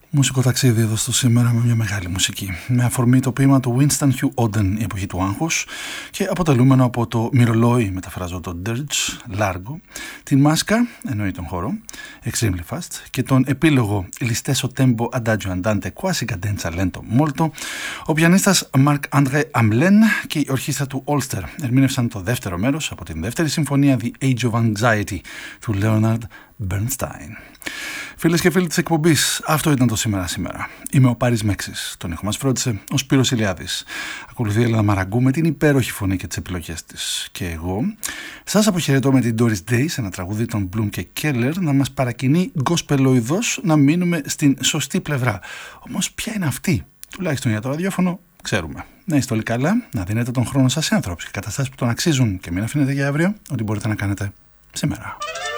Μουσικό ταξίδι εδώ στο σήμερα με μια μεγάλη μουσική. Με αφορμή το ποίημα του Winston Hugh Auden, η εποχή του άγχους, και αποτελούμενο από το μυρολόι, μεταφράζω το dirge, largo, την μάσκα, εννοεί τον χώρο, extremely fast, και τον επίλογο il stesso tempo adagio andante quasi cadenza lento molto, ο πιανίστας Marc-André Hamelin και η ορχήστρα του Ulster ερμήνευσαν το δεύτερο μέρος από την δεύτερη συμφωνία The Age of Anxiety του Leonard Bernstein. Φίλες και φίλοι της εκπομπής, αυτό ήταν το σήμερα. Είμαι ο Πάρης Μέξης. Τον ήχο μας φρόντισε ο Σπύρος Ηλιάδης. Ακολουθεί η Έλενα Μαραγκού με την υπέροχη φωνή και τις επιλογές της. Και εγώ σας αποχαιρετώ με την Doris Day, ένα τραγούδι των Bloom και Keller, να μας παρακινεί γκοσπελοειδώς να μείνουμε στην σωστή πλευρά. Όμως ποια είναι αυτή? Τουλάχιστον για το ραδιόφωνο ξέρουμε. Να είστε όλοι καλά, να δίνετε τον χρόνο σας σε άνθρωπους και καταστάσεις που τον αξίζουν και μην αφήνετε για αύριο ό,τι μπορείτε να κάνετε σήμερα.